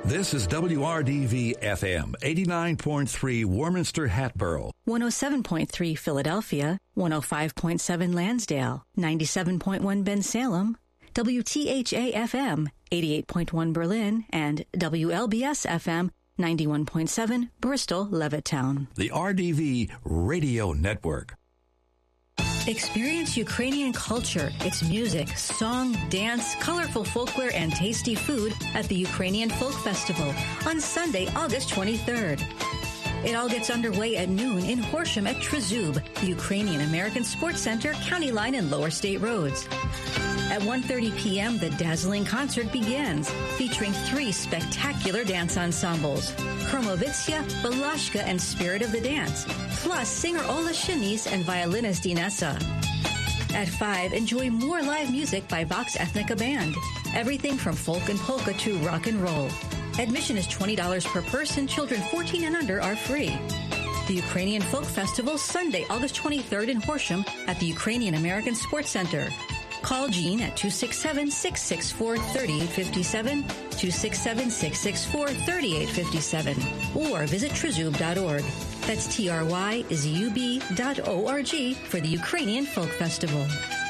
This is WRDV FM, 89.3 Warminster Hatboro, 107.3 Philadelphia, 105.7 Lansdale, 97.1 Bensalem, WTHA FM, 88.1 Berlin, and WLBS FM, 91.7 Bristol, Levittown. the RDV Radio Network. Experience Ukrainian culture, its music, song, dance, colorful folklore, and tasty food at the Ukrainian Folk Festival on Sunday, August 23rd. It all gets underway at noon in Horsham at Trezub, the Ukrainian American Sports Center, County Line and Lower State Roads. At 1:30 p.m., the dazzling concert begins, featuring 3 spectacular dance ensembles, Kromovitsia, Balashka, and Spirit of the Dance, plus singer Ola Shanice and violinist Inessa. At 5, enjoy more live music by Vox Ethnica Band, everything from folk and polka to rock and roll. Admission is $20 per person. Children 14 and under are free. The Ukrainian Folk Festival, Sunday, August 23rd in Horsham at the Ukrainian American Sports Center. Call Jean at 267-664-3857, 267-664-3857, or visit Trezub.org. That's TRYZUB.org for the Ukrainian Folk Festival.